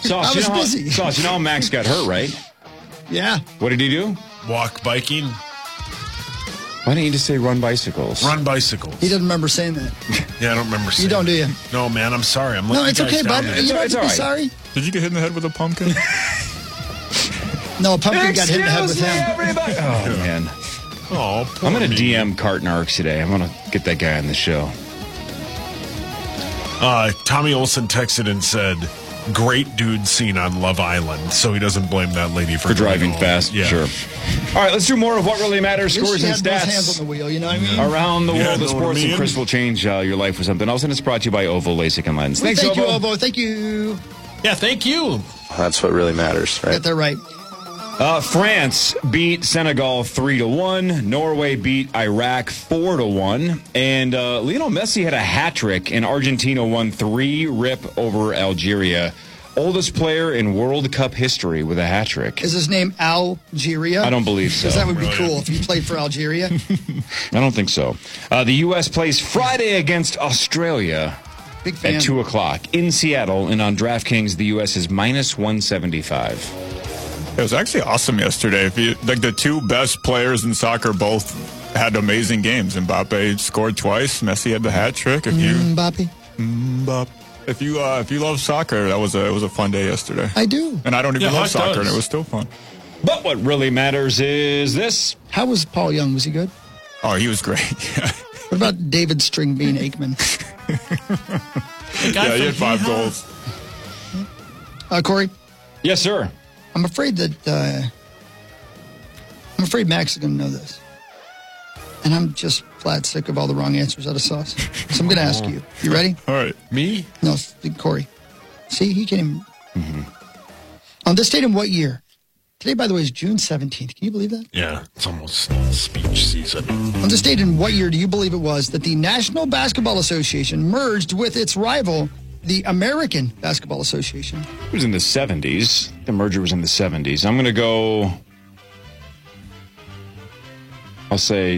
Sauce, I was busy. Sauce, you know how Max got hurt, right? Yeah. What did he do? Walk biking. Why didn't you just say run bicycles? Run bicycles. He doesn't remember saying that. Yeah, I don't remember saying You don't, that. do you? No, man, I'm sorry. I'm No, it's okay, bud. You don't have to be sorry. Did you get hit in the head with a pumpkin? No, a pumpkin got hit in the head with Excuse me, him. everybody. Oh, man. Oh, I'm going to DM Carton Arcs today. I'm going to get that guy on the show. Tommy Olson texted and said, great dude seen on Love Island, so he doesn't blame that lady for driving home. fast. Yeah. Sure. All right, let's do more of What Really Matters, Wish scores she and had both hands stats on the wheel, you know what I mean? around the Yeah, world know of what I sports. And mean? Chris will change your life with something else, and it's brought to you by Ovo LASIK and Lens. Thanks, Thank you, Ovo. Ovo. Thank you. Yeah, thank you. That's what really matters, right? Get that right. France beat Senegal 3-1. Norway beat Iraq 4-1. And Lionel Messi had a hat trick, and Argentina won 3-rip over Algeria. Oldest player in World Cup history with a hat trick. Is his name Algeria? I don't believe so. Because that would be Brilliant. cool if he played for Algeria. I don't think so. The U.S. plays Friday against Australia Big fan. at 2 o'clock in Seattle. And on DraftKings, the U.S. is minus 175. It was actually awesome yesterday. The two best players in soccer both had amazing games. Mbappe scored twice. Messi had the hat trick. Mbappe. If you love soccer, it was a fun day yesterday. I do. And I don't even Yeah, love Huck soccer, does. and it was still fun. But what really matters is this. How was Paul Young? Was he good? Oh, he was great. Yeah, What about David Stringbean Aikman? yeah, he had 5 goals. Corey, Yes, sir. I'm afraid that Max is going to know this. And I'm just flat sick of all the wrong answers out of Sauce. So I'm going to ask you. You ready? All right. Me? No, Corey. See, he can't even. On this date in what year? Today, by the way, is June 17th. Can you believe that? Yeah, it's almost speech season. On this date in what year do you believe it was that the National Basketball Association merged with its rival, the American Basketball Association? It was in the 70s. The merger was in the 70s. I'm going to go, I'll say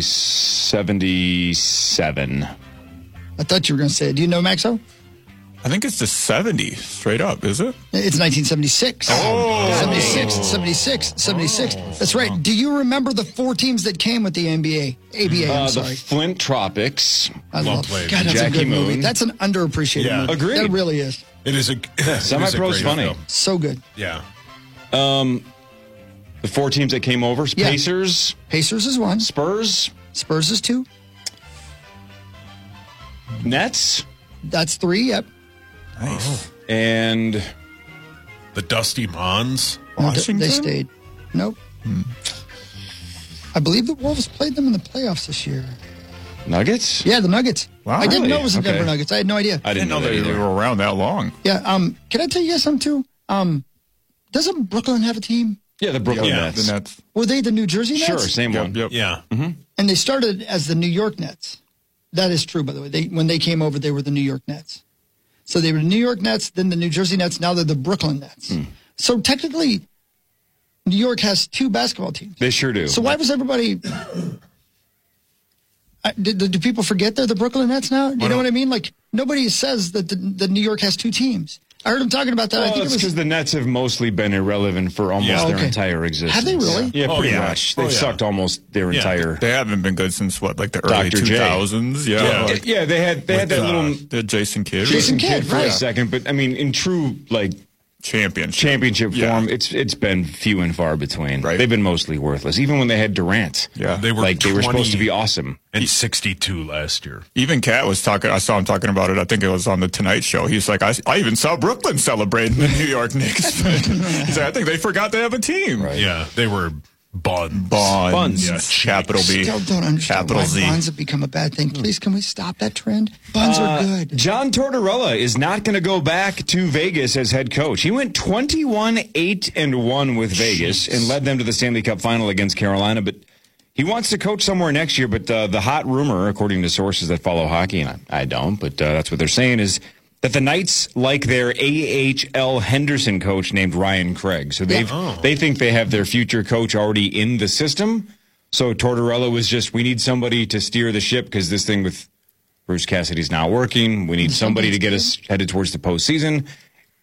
77. I thought you were going to say it. Do you know, Maxo? I think it's the 70s, straight up, is it? It's 1976. Oh. 76. That's right. Do you remember the 4 teams that came with the ABA? I'm The sorry. Flint Tropics. I well love played. God, that's Jackie a good movie. Moon. That's an underappreciated Yeah. movie. Agreed. That really is. It is a Semi-pro's funny. Film. So good. Yeah. The 4 teams that came over. Yeah. Pacers, Pacers is 1. Spurs, Spurs is 2. Nets, That's 3. Yep. Nice. and The Dusty Mons. No, Washington? they stayed. Nope. I believe the Wolves played them in the playoffs this year. Nuggets. Yeah, the Nuggets. Wow, I didn't really? know it was the Okay. Denver Nuggets. I had no idea. I didn't know that they either. were around that long. Yeah. Can I tell you guys something too? Doesn't Brooklyn have a team? Yeah, the Brooklyn Yeah, Nets. The Nets. Were they the New Jersey Nets? Sure, same one. Yep. Yeah. And they started as the New York Nets. That is true, by the way. When they came over, they were the New York Nets. So they were the New York Nets, then the New Jersey Nets. Now they're the Brooklyn Nets. So technically, New York has 2 basketball teams. They sure do. So why was everybody? Do people forget they're the Brooklyn Nets now? You know what I mean? Like nobody says that the New York has 2 teams. I heard him talking about that. I Well, think it's it because was. the Nets have mostly been irrelevant for almost Yeah. their Okay. entire existence. Have they really? Yeah, Oh, pretty yeah. much. Oh, They've yeah. sucked almost their Yeah. entire. They haven't been good since what, like the early Dr. J. 2000s? Yeah. Yeah. Like, Yeah, they had that little the Jason Kidd. Jason Kidd Kidd, for a right. second, but I mean, in true like championship Yeah. form, it's been few and far between. Right. They've been mostly worthless. Even when they had Durant, Yeah. They were they were supposed to 20 be awesome. and 62 last year. Even Cat was talking. I saw him talking about it. I think it was on the Tonight Show. He's like, I even saw Brooklyn celebrating the New York Knicks. He's like, I think they forgot they have a team. Right. Yeah, they were buns. Buns. Yes. Capital B. Still don't understand Capital why Z. buns have become a bad thing. Please, can we stop that trend? Buns are good. John Tortorella is not going to go back to Vegas as head coach. He went 21-8-1 with Vegas and led them to the Stanley Cup final against Carolina, but he wants to coach somewhere next year. But the hot rumor, according to sources that follow hockey, and I don't, but that's what they're saying, is that the Knights like their AHL Henderson coach named Ryan Craig. So they think they have their future coach already in the system. So Tortorella was just, we need somebody to steer the ship because this thing with Bruce Cassidy's not working. We need somebody to get us headed towards the postseason.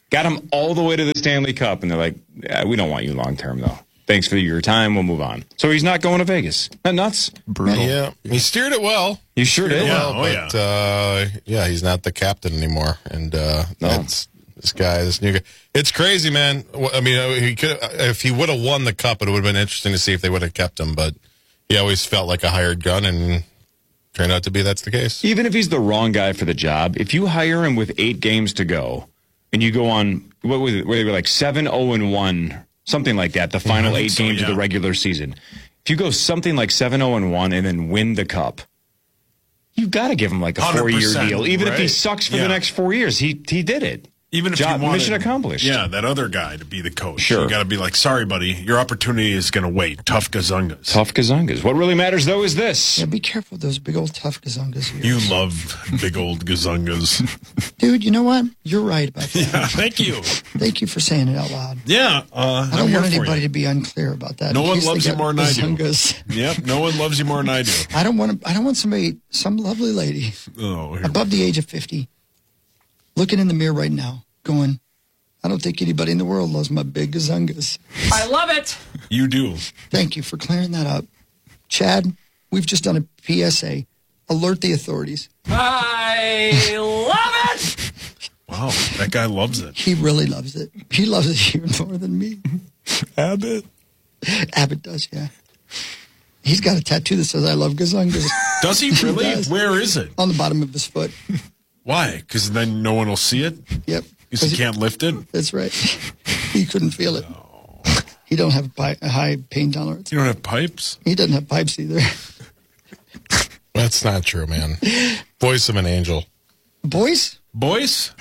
Got him all the way to the Stanley Cup, and they're like, we don't want you long term, though. Thanks for your time. We'll move on. So he's not going to Vegas. Isn't that nuts? Brutal. Yeah, he steered it well. You sure did. Yeah, he's not the captain anymore, and that's this new guy. It's crazy, man. I mean, he could if he would have won the cup, it would have been interesting to see if they would have kept him. But he always felt like a hired gun, and turned out to be that's the case. Even if he's the wrong guy for the job, if you hire him with 8 games to go, and you go on what was it? Where they were like 7-0-1. Something like that, the final 8 games of the regular season. If you go something like 7-0-1 and then win the cup, you've got to give him like a 4-year deal. Even if he sucks for the next 4 years, he did it. Even if you wanted, mission accomplished. Yeah, that other guy to be the coach. Sure. You got to be like, sorry, buddy, your opportunity is going to wait. Tough gazungas. Tough gazungas. What really matters, though, is this. Yeah, be careful with those big old tough gazungas here. You love big old gazungas. Dude, you know what? You're right about that. Yeah, thank you. Thank you for saying it out loud. Yeah, I don't want anybody to be unclear about that. No one loves you more than I do. Gazungas. Yep, no one loves you more than I do. I don't want some lovely lady above the age of 50 looking in the mirror right now going, I don't think anybody in the world loves my big gazungas. I love it. You do. Thank you for clearing that up. Chad, we've just done a PSA. Alert the authorities. I love it. Wow, that guy loves it. He really loves it. He loves it even more than me. Abbott does, yeah. He's got a tattoo that says, I love gazungas. Does he really? He does. Where is it? On the bottom of his foot. Why? Because then no one will see it? Yep. Because he can't lift it? That's right. He couldn't feel it. He don't have a high pain tolerance. You don't have pipes? He doesn't have pipes either. That's not true, man. Voice of an angel. Boys? Voice?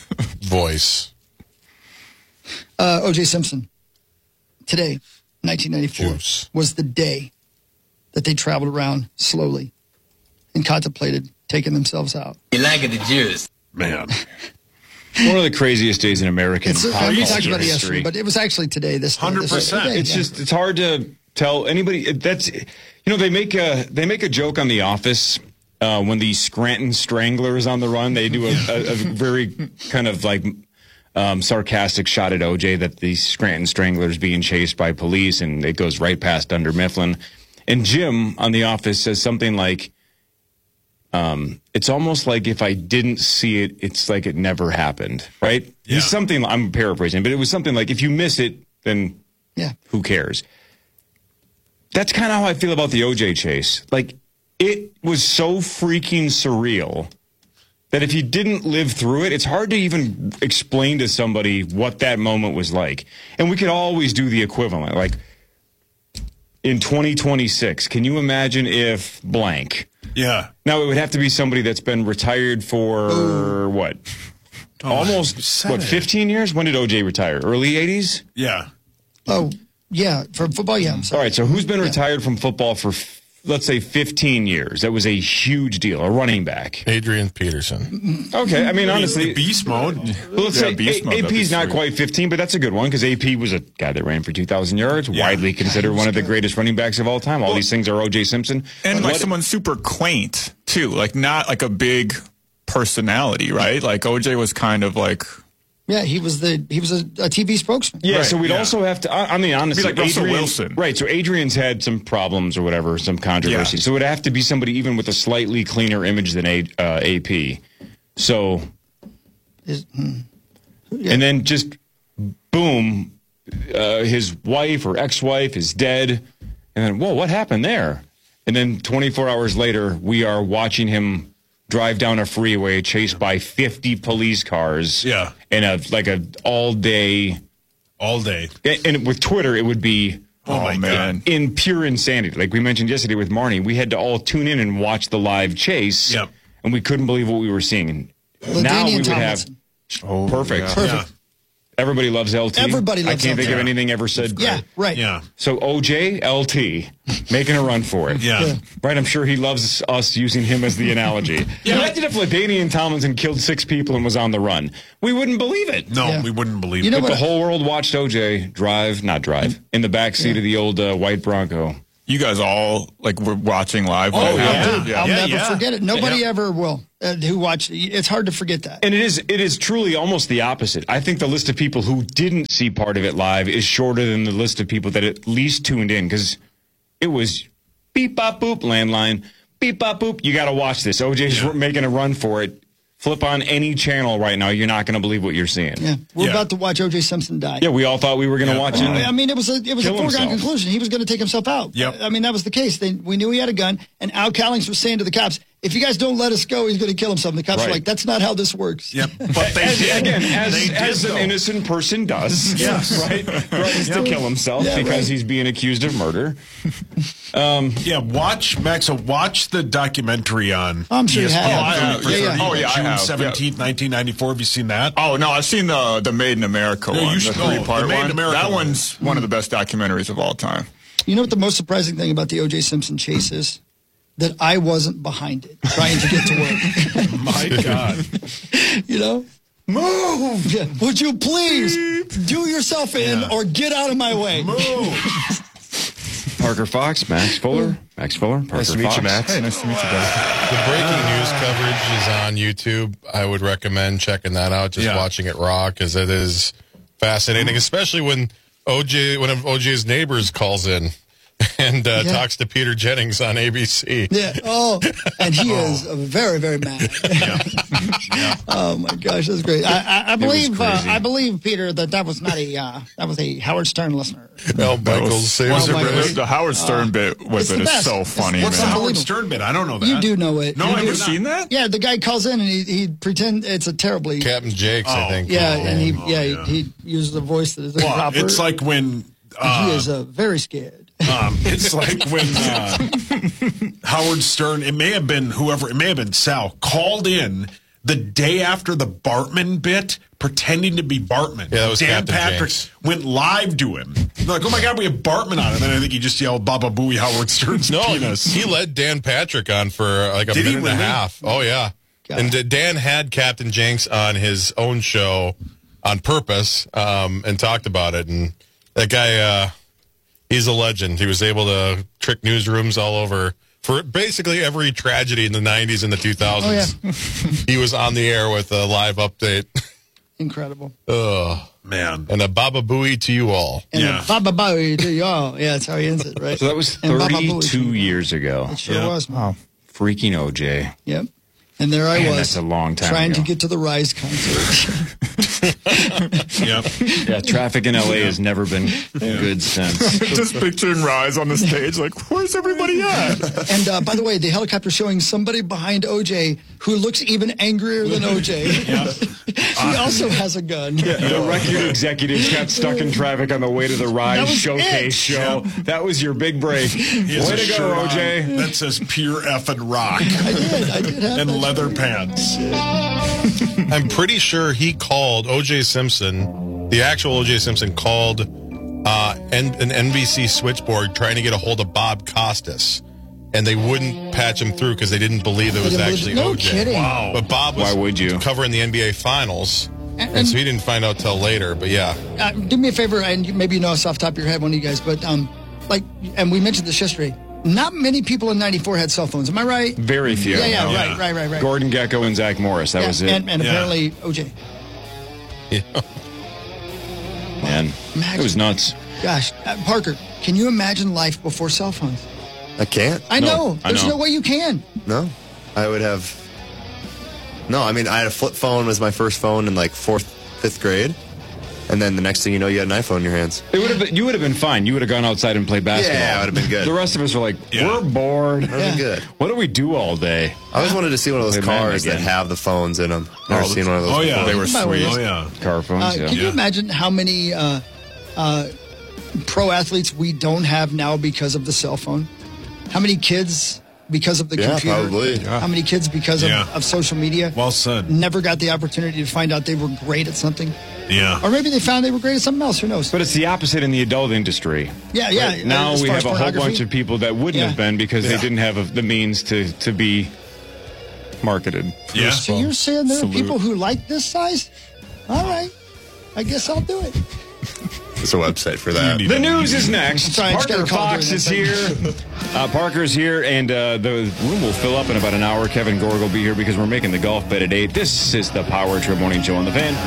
O.J. Simpson. Today, 1994, Juice. was the day that they traveled around slowly and contemplated taking themselves out. You like the juice. Man. One of the craziest days in American We talked about it yesterday, history. but it was actually today. This 100%. It's hard to tell anybody. They make a joke on The Office when the Scranton Stranglers on the run. They do a very kind of like sarcastic shot at OJ that the Scranton Stranglers being chased by police, and it goes right past Dunder Mifflin. And Jim on The Office says something like, it's almost like if I didn't see it, it's like it never happened, right? Yeah. He's something, I'm paraphrasing, but it was something like, if you miss it, then who cares? That's kind of how I feel about the OJ chase. Like, it was so freaking surreal that if you didn't live through it, it's hard to even explain to somebody what that moment was like. And we could always do the equivalent. Like, in 2026, can you imagine if blank? Yeah. Now, it would have to be somebody that's been retired for, what? Almost, 15 years? When did OJ retire? Early 80s? Yeah. Oh, yeah, from football, yeah. I'm sorry. All right, so who's been retired from football for, let's say, 15 years? That was a huge deal, a running back. Adrian Peterson. Okay, I mean, honestly. Beast mode. Well, let's say beast mode, that'd AP's be not sweet. quite 15, but that's a good one because AP was a guy that ran for 2,000 yards, widely considered one of the greatest running backs of all time. All these things are O.J. Simpson. And like someone super quaint, too. Like, not like a big personality, right? Like, OJ was kind of like... Yeah, he was a TV spokesman. Yeah, Right, so we'd also have to, I mean, honestly, Be like Russell Adrian, Wilson. Right, so Adrian's had some problems or whatever, some controversy. Yeah. So it would have to be somebody even with a slightly cleaner image than AP. So, and then just, boom, his wife or ex-wife is dead. And then, whoa, what happened there? And then 24 hours later, we are watching him drive down a freeway chased by 50 police cars. Yeah. In a all day. All day. And with Twitter, it would be Oh, my man. God. in pure insanity. Like we mentioned yesterday with Marnie, we had to all tune in and watch the live chase. Yep. And we couldn't believe what we were seeing. And now we LaDainian would Tomlinson. have perfect. Yeah. Everybody loves LT. Everybody loves I can't think LT. of anything ever said. Yeah, right. Yeah. So OJ, LT, making a run for it. Yeah. Right, I'm sure he loves us using him as the analogy. Imagine if LaDainian Tomlinson killed 6 people and was on the run. We wouldn't believe it. No, Yeah. we wouldn't believe You it. know But what? the whole world watched OJ drive, in the back seat of the old white Bronco. You guys all were watching live. when it happened? I'll never forget it. Nobody Yeah. ever will who watched it. It's hard to forget that. And it is truly almost the opposite. I think the list of people who didn't see part of it live is shorter than the list of people that at least tuned in, because it was beep, bop, boop, landline, beep, bop, boop. You got to watch this. OJ's making a run for it. Flip on any channel right now. You're not going to believe what you're seeing. Yeah, we're about to watch O.J. Simpson die. Yeah, we all thought we were going to watch him. I mean, it was a Kill foregone himself. conclusion. He was going to take himself out. Yep. I mean, that was the case. We knew he had a gun, and Al Cowlings was saying to the cops, if you guys don't let us go, he's going to kill himself. And the cops were Right. like, that's not how this works. Yep. But they did. Again, They did, as an though. innocent person does, Yes. right? Threatens to kill himself because he's being accused of murder. Yeah, watch the documentary on I'm sure you ESPN have. I have. for Yeah. 30, Oh, yeah, I June have. 17th, 1994. Have you seen that? Oh no, I've seen the Made in America Yeah, one, you the should- three-part the Made in one. America That one. one's one of the best documentaries of all time. You know what the most surprising thing about the O.J. Simpson chase is? That I wasn't behind it, trying to get to work. My God. You know? Move! Yeah. Would you please do yourself in or get out of my way? Move. Parker Fox, Max Fuller. Parker Nice to meet Fox. you, Max. Hey, nice to meet you guys. The breaking news coverage is on YouTube. I would recommend checking that out, just watching it raw, because it is fascinating, especially when one of OJ's neighbors calls in and talks to Peter Jennings on ABC. Yeah. Oh, and he is very, very mad. Oh my gosh, that's great. I believe, crazy. Peter, that was not that was a Howard Stern listener. Al Michaels saves Was it the really? The Howard Stern bit with it's it the is best. so It's- funny, What's the man. Howard Stern bit? I don't know that. You do know it. No, You I do have not. not. Seen that? Yeah, the guy calls in and he pretend it's a terribly. Captain Jakes, I think. Yeah, and he uses a voice that is Well, improper. it's like when he is very scared. it's like when Howard Stern, it may have been Sal, called in the day after the Bartman bit, pretending to be Bartman. Yeah, that was Dan Captain Patrick James. went live to him. They're like, oh my God, we have Bartman on. And then I think he just yelled Baba Booey Howard Stern's No, penis. he led Dan Patrick on for like a Did he minute and a really? half. Oh, yeah. God. And Dan had Captain Jenks on his own show on purpose and talked about it. And that guy, he's a legend. He was able to trick newsrooms all over for basically every tragedy in the 90s and the 2000s. Oh, yeah. He was on the air with a live update. Incredible. Man. And a Baba Booey to you all. And Yeah. Baba Bowie to y'all. Yeah, that's how he ends it, right? So that was And Baba Booey 32 to you. years ago. It sure Yeah. was. Man. Freaking OJ. Yep. And there I Man, was. that's a long time trying ago. to get to the Rise concert. Yep. Yeah, traffic in LA has never been good since. Just picturing Rise on the stage, like, where's everybody at? And by the way, the helicopter showing somebody behind OJ who looks even angrier than OJ. He also has a gun. The record executives got stuck in traffic on the way to the That Rise was showcase it. show. That was your big break. He has Way a to go, shirt on OJ. that says pure effing rock I did have and that. leather pants. I'm pretty sure he called O.J. Simpson, the actual O.J. Simpson called an NBC switchboard trying to get a hold of Bob Costas. And they wouldn't patch him through because they didn't believe it was didn't actually believe- no O.J. kidding. Wow. But Bob was Why would you? covering the NBA Finals, and so he didn't find out till later. But yeah, Do me a favor, and maybe you know this off the top of your head, one of you guys, but and we mentioned this yesterday. Not many people in '94 had cell phones. Am I right? Very few. Yeah, right. Gordon Gekko and Zach Morris. That Yeah, was it. And apparently OJ. Man, it was nuts. Gosh, Parker, can you imagine life before cell phones? I can't. I know. I There's know. no way you can. No. I would have. No, I mean, I had a flip phone was my first phone in like 5th grade. And then the next thing you know, you had an iPhone in your hands. It would have been, you would have been fine. You would have gone outside and played basketball. Yeah, it would have been good. The rest of us were like, we're bored. That would have been good. What do we do all day? I always wanted to see one of those Play Madden cars that again. have the phones in them. Never seen one of those. Oh, yeah. before. They were By the way, sweet. Oh, yeah. Car phones, yeah. Can you imagine how many pro athletes we don't have now because of the cell phone? How many kids because of the Yeah, computer? probably. How many kids because of social media? Well said. Never got the opportunity to find out they were great at something. Yeah. Or maybe they found they were great at something else. Who knows? But it's the opposite in the adult industry. Yeah, yeah. Right? Now as we far as have a whole pornography. bunch of people that wouldn't Yeah. have been because they didn't have the means to be marketed. Yeah. So you're saying there are Salute. people who like this size? All right. I guess I'll do it. There's a website for that. The news is next. Sorry, I just Parker got a call Fox during is that here. Parker's here, and the room will fill up in about an hour. Kevin Gorg will be here because we're making the golf bet at 8. This is the Power Trip Morning Show on The Fan.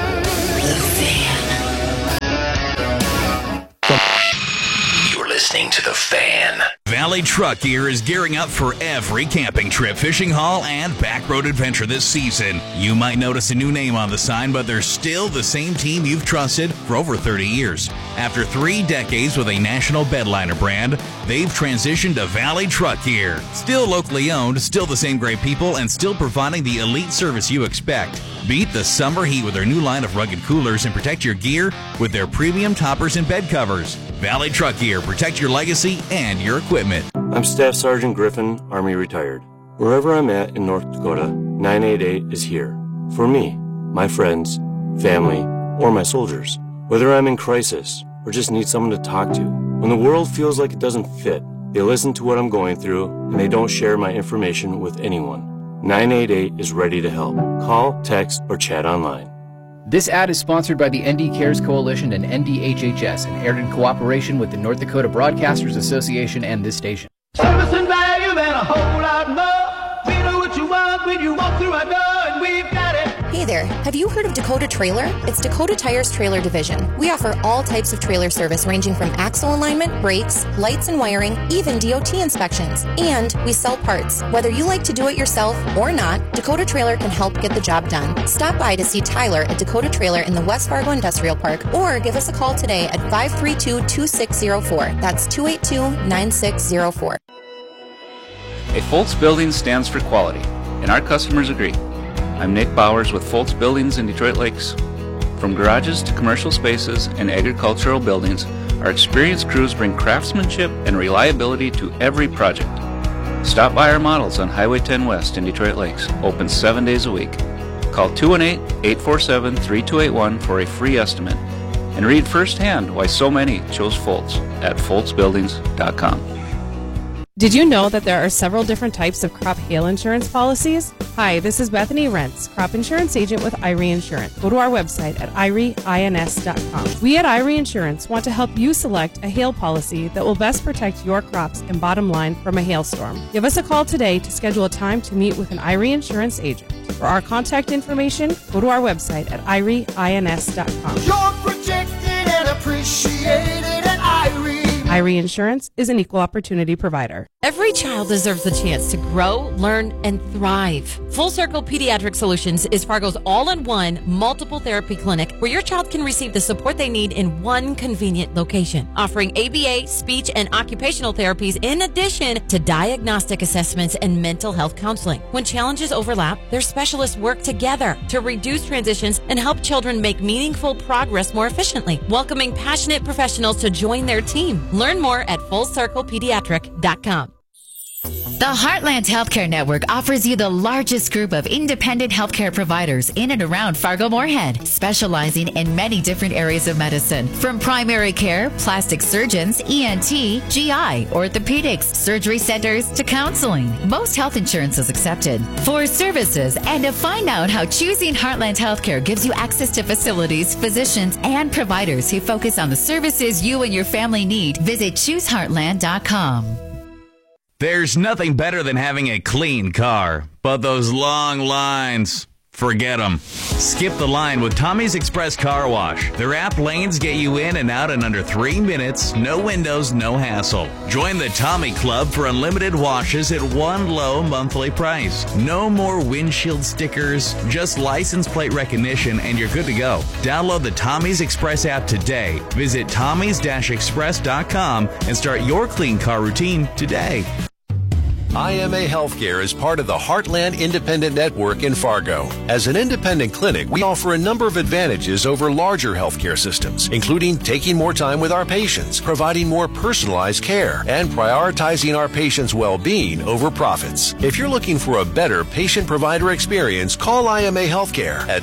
You're listening to The Fan. Valley Truck Gear is gearing up for every camping trip, fishing haul, and backroad adventure this season. You might notice a new name on the sign, but they're still the same team you've trusted for over 30 years. After 3 decades with a national bedliner brand, they've transitioned to Valley Truck Gear. Still locally owned, still the same great people, and still providing the elite service you expect. Beat the summer heat with their new line of rugged coolers and protect your gear with their premium toppers and bed covers. Valley Truck Gear, protect your legacy and your equipment. I'm Staff Sergeant Griffin, Army retired. Wherever I'm at in North Dakota, 988 is here. For me, my friends, family, or my soldiers. Whether I'm in crisis or just need someone to talk to. When the world feels like it doesn't fit, they listen to what I'm going through and they don't share my information with anyone. 988 is ready to help. Call, text, or chat online. This ad is sponsored by the ND Cares Coalition and NDHHS and aired in cooperation with the North Dakota Broadcasters Association and this station. Service and value and a whole lot more. We know what you want when you walk through our door, and we've got it. Hey there, have you heard of Dakota Trailer? It's Dakota Tire's trailer division. We offer all types of trailer service ranging from axle alignment, brakes, lights and wiring, even DOT inspections. And we sell parts. Whether you like to do it yourself or not, Dakota Trailer can help get the job done. Stop by to see Tyler at Dakota Trailer in the West Fargo Industrial Park or give us a call today at 532-2604. That's 282-9604. A Foltz Building stands for quality, and our customers agree. I'm Nick Bowers with Foltz Buildings in Detroit Lakes. From garages to commercial spaces and agricultural buildings, our experienced crews bring craftsmanship and reliability to every project. Stop by our models on Highway 10 West in Detroit Lakes, open 7 days a week. Call 218-847-3281 for a free estimate and read firsthand why so many chose Foltz at foltzbuildings.com. Did you know that there are several different types of crop hail insurance policies? Hi, this is Bethany Rentz, crop insurance agent with IRE Insurance. Go to our website at IREINS.com. We at IRE Insurance want to help you select a hail policy that will best protect your crops and bottom line from a hailstorm. Give us a call today to schedule a time to meet with an IRE Insurance agent. For our contact information, go to our website at IREINS.com. You're protected and appreciated at IRE. IRE Insurance is an equal opportunity provider. Every child deserves the chance to grow, learn, and thrive. Full Circle Pediatric Solutions is Fargo's all-in-one multiple therapy clinic where your child can receive the support they need in one convenient location, offering ABA, speech, and occupational therapies in addition to diagnostic assessments and mental health counseling. When challenges overlap, their specialists work together to reduce transitions and help children make meaningful progress more efficiently, welcoming passionate professionals to join their team. Learn more at FullCirclePediatric.com. The Heartland Healthcare Network offers you the largest group of independent healthcare providers in and around Fargo-Moorhead, specializing in many different areas of medicine, from primary care, plastic surgeons, ENT, GI, orthopedics, surgery centers, to counseling. Most health insurance is accepted. For services and to find out how choosing Heartland Healthcare gives you access to facilities, physicians, and providers who focus on the services you and your family need, visit ChooseHeartland.com. There's nothing better than having a clean car, but those long lines, forget them. Skip the line with Tommy's Express Car Wash. Their app lanes get you in and out in under 3 minutes, no windows, no hassle. Join the Tommy Club for unlimited washes at one low monthly price. No more windshield stickers, just license plate recognition, and you're good to go. Download the Tommy's Express app today. Visit tommys-express.com and start your clean car routine today. IMA Healthcare is part of the Heartland Independent Network in Fargo. As an independent clinic, we offer a number of advantages over larger healthcare systems, including taking more time with our patients, providing more personalized care, and prioritizing our patients' well-being over profits. If you're looking for a better patient-provider experience, call IMA Healthcare at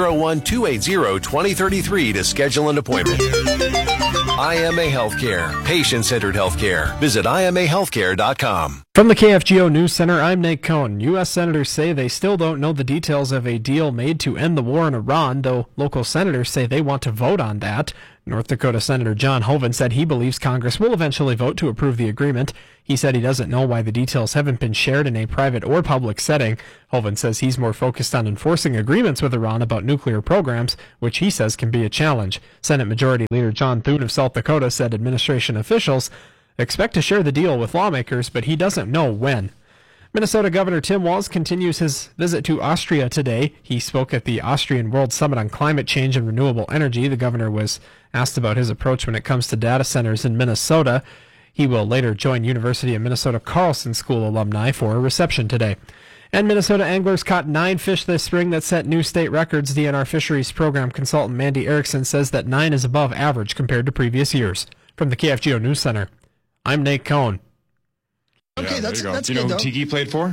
701-280-2033 to schedule an appointment. IMA Healthcare, patient-centered healthcare. Visit IMAhealthcare.com. From the KFGO News Center, I'm Nate Cohn. U.S. senators say they still don't know the details of a deal made to end the war in Iran, though local senators say they want to vote on that. North Dakota Senator John Hoeven said he believes Congress will eventually vote to approve the agreement. He said he doesn't know why the details haven't been shared in a private or public setting. Hoeven says he's more focused on enforcing agreements with Iran about nuclear programs, which he says can be a challenge. Senate Majority Leader John Thune of South Dakota said administration officials expect to share the deal with lawmakers, but he doesn't know when. Minnesota Governor Tim Walz continues his visit to Austria today. He spoke at the Austrian World Summit on Climate Change and Renewable Energy. The governor was asked about his approach when it comes to data centers in Minnesota. He will later join University of Minnesota Carlson School alumni for a reception today. And Minnesota anglers caught 9 fish this spring that set new state records. DNR Fisheries Program consultant Mandy Erickson says that 9 is above average compared to previous years. From the KFGO News Center, I'm Nate Cohn. Okay, that's you good, know who though. Tiki played for?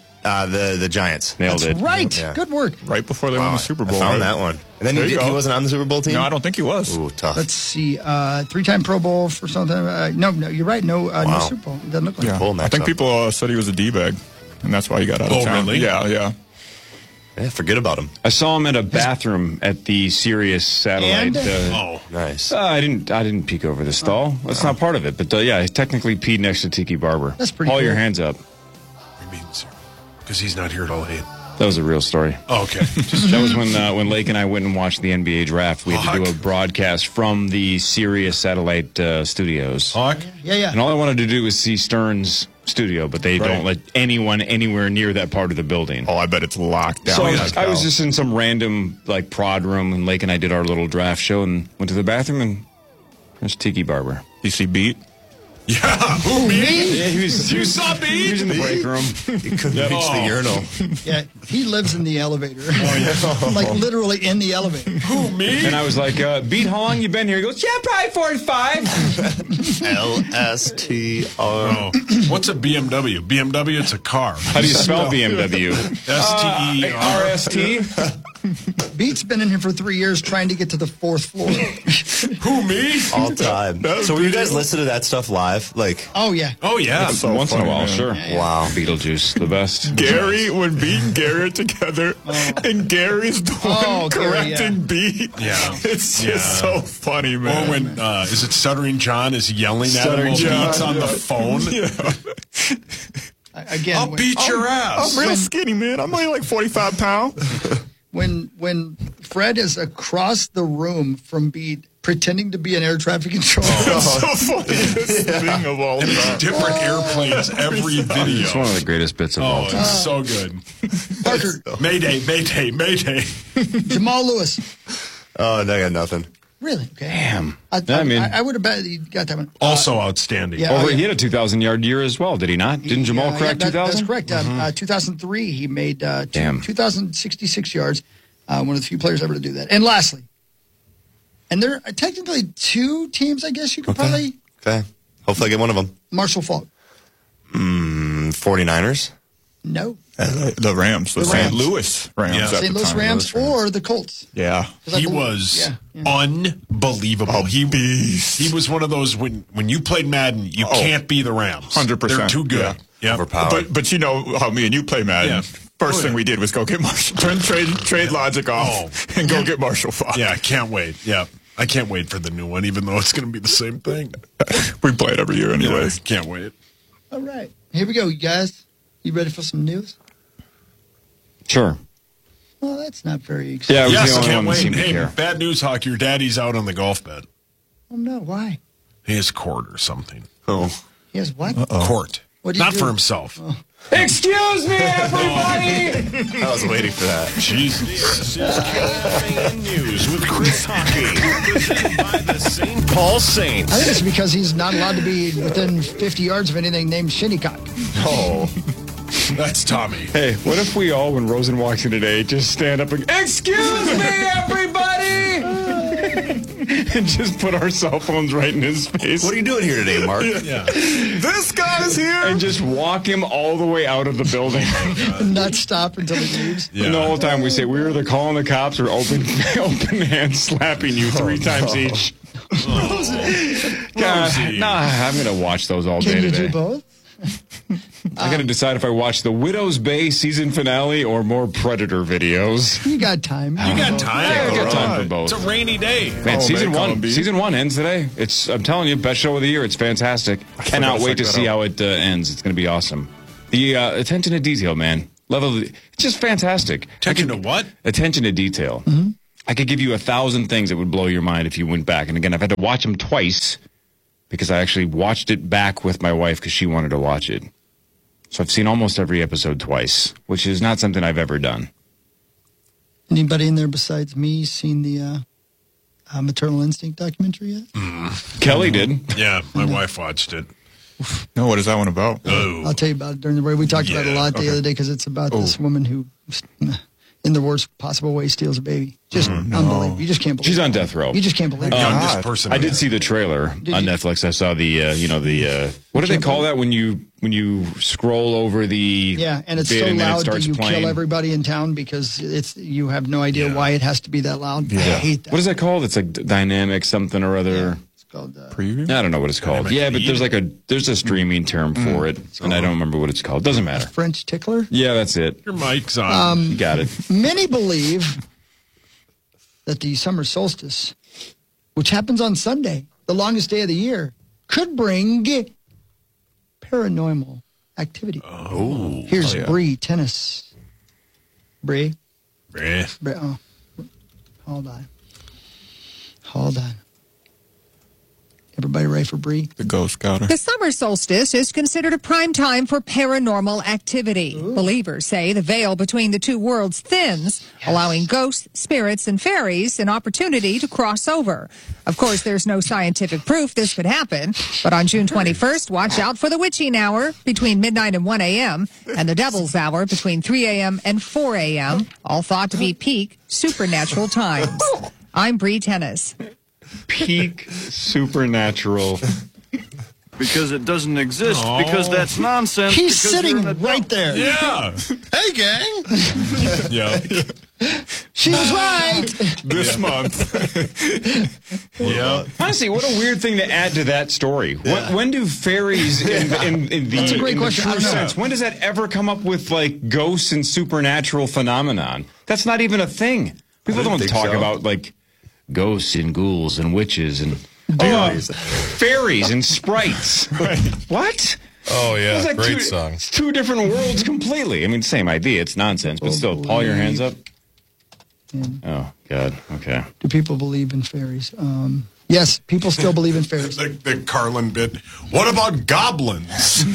The Giants. Nailed That's it. right. Yeah. Good work. Right before they won the Super Bowl. I found right? that one. And then There he you go. wasn't on the Super Bowl team? No, I don't think he was. Ooh, tough. Let's see. 3-time Pro Bowl for something. No, you're right. No Super Bowl. It doesn't look like Yeah. it. I think people said he was a D-bag, and that's why he got out of town. Really? Yeah. Yeah, forget about him. I saw him in a bathroom at the Sirius satellite. And? Nice. I didn't peek over the stall. That's not part of it. But yeah, he technically peed next to Tiki Barber. That's pretty Haul your cool. hands up. I mean, because he's not here at all. That was a real story. Oh, okay. That was when Lake and I went and watched the NBA draft. We had to do a broadcast from the Sirius satellite studios. Hawk? Yeah. And all I wanted to do was see Stern's studio, but they don't let anyone anywhere near that part of the building. Oh, I bet it's locked down. So I was just in some random prod room, and Lake and I did our little draft show and went to the bathroom, and there's Tiki Barber. You see Beat? Yeah. Who, me? Yeah, he was saw Beat? He was in the break room. He couldn't reach the urinal. Yeah, he lives in the elevator. Like literally in the elevator. Who, me? And I was like, Beat, how long you been here? He goes, yeah, probably 45. LSTR. Oh. What's a BMW? BMW, it's a car. How do you spell BMW? STER. RST? Beat's been in here for 3 years trying to get to the 4th floor. Who, me? All time. So will you guys listen to that stuff live? Like, Oh, yeah. Oh, yeah. So once in a while, sure. wow. Beetlejuice, the best. Gary, when Beat and Gary are together, and Gary's the one Gary, correcting Beat. Yeah. It's just so funny, man. Or when, is it Stuttering John is yelling at him while John, Beat's on the phone? Again, I'll beat your ass. I'm real skinny, man. I'm only like 45 pounds. when Fred is across the room from Beat pretending to be an air traffic controller. It's so funny. This thing of all time. Different airplanes every video. It's one of the greatest bits of all time. It's so good. Parker. Mayday, Mayday, Mayday. Jamal Lewis. Oh, I got nothing. Really? Okay. Damn. I would have bet you got that one. Also outstanding. Yeah. He had a 2,000-yard year as well, did he not? Didn't Jamal crack 2,000? That's correct. 2003, he made 2,066 yards. One of the few players ever to do that. And lastly, and there are technically 2 teams, I guess you could probably. Okay. Hopefully I get one of them. Marshall Faulk. 49ers? No. The Rams. The St. Louis Rams. Yeah. At St. the Louis time. Rams or the Colts. Yeah. He was unbelievable. He was one of those when you played Madden, you can't be the Rams. 100%. They're too good. Yeah. Overpowered. But you know how me and you play Madden. Yeah. First thing we did was go get Marshall. Trade logic off and go get Marshall Faulk. Yeah, I can't wait. Yeah. I can't wait for the new one, even though it's going to be the same thing. We play it every year anyways. Can't wait. All right. Here we go, you guys. You ready for some news? Sure. Well, that's not very exciting. Yeah, I was Yes, the only can't one that wait. seemed to Hey, care. bad news, Hawk. Your daddy's out on the golf bed. Oh, no. Why? He has court or something. Oh. He has what? Court. What do you Not do? for himself. Excuse me, everybody! I was waiting for that. Jesus. This is KFAN News with Chris Hockey. Presented by the St. Paul Saints. I think it's because he's not allowed to be within 50 yards of anything named Shinnecock. Oh. That's Tommy. Hey, what if we all, when Rosen walks in today, just stand up and, excuse me, everybody! and just put our cell phones right in his face. What are you doing here today, Mark? Yeah. This guy's here. And just walk him all the way out of the building. Not stop until he leaves. Yeah. And the whole time we say, we're either calling the cops or open hand slapping you 3 times each. God, nah, I'm going to watch those all day Can you today. do both? I got to decide if I watch the Widow's Bay season finale or more Predator videos. You got time. You got time. Yeah, I got time for both. It's a rainy day. Man, season one ends today. I'm telling you, best show of the year. It's fantastic. Cannot wait to see how it ends. It's going to be awesome. The attention to detail, man. It's just fantastic. Attention to what? Attention to detail. Mm-hmm. I could give you 1,000 things that would blow your mind if you went back. And again, I've had to watch them twice because I actually watched it back with my wife because she wanted to watch it. So I've seen almost every episode twice, which is not something I've ever done. Anybody in there besides me seen the Maternal Instinct documentary yet? Kelly did. Yeah, my wife watched it. No, what is that one about? I'll tell you about it during the break. We talked about it a lot the other day because it's about this woman who, in the worst possible way, steals a baby. Just unbelievable. You just can't believe it. She's on death row. You just can't believe it. Youngest person. I did see the trailer on Netflix. I saw the what do they call that when you scroll over the and it's bit so and then it loud that starts you playing. kill everybody in town because you have no idea why it has to be that loud. I hate that. What is that called? It's like dynamic something or other. It's called preview. I don't know what it's called. Dynamic but there's a streaming term for it, and I don't remember what it's called. Doesn't matter. French tickler. Yeah, that's it. Your mic's on. You got it. Many believe that the summer solstice, which happens on Sunday, the longest day of the year, could bring paranormal activity. Here's Bree Tennis. Bree. Oh, hold on. Everybody ready for Bree? The Ghost Scouter. The summer solstice is considered a prime time for paranormal activity. Believers say the veil between the two worlds thins, allowing ghosts, spirits, and fairies an opportunity to cross over. Of course, there's no scientific proof this could happen, but on June 21st, watch out for the witching hour between midnight and 1 a.m. and the devil's hour between 3 a.m. and 4 a.m., all thought to be peak supernatural times. I'm Bree Tennis. Peak supernatural. Because it doesn't exist. Because that's nonsense. He's because sitting you're an right there. Yeah. Hey, gang. Yeah. She was right. This month. Yeah. Honestly, what a weird thing to add to that story. When do fairies in the, That's a great in the question. I true don't know. sense, when does that ever come up with like ghosts and supernatural phenomenon? That's not even a thing. People don't think talk so. about like ghosts and ghouls and witches and fairies and sprites. What? Oh, yeah. It's like Great song. It's two different worlds completely. I mean, same idea. It's nonsense, but still, all your hands up. Oh, God. Okay. Do people believe in fairies? Yes, people still believe in fairies. The Carlin bit. What about goblins?